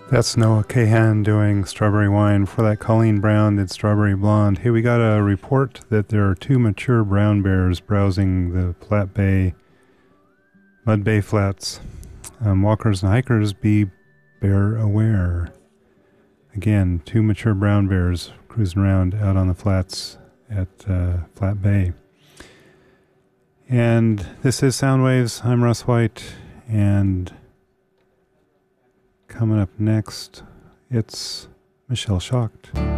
That's Noah Kahan doing Strawberry Wine. For that, Colleen Brown did Strawberry Blonde. Hey, we got a report that there are 2 mature brown bears browsing the Mud Bay Flats. Walkers and hikers, be bear aware. Again, 2 mature brown bears cruising around out on the flats at Flat Bay. And this is Soundwaves. I'm Russ White, and coming up next, it's Michelle Schacht.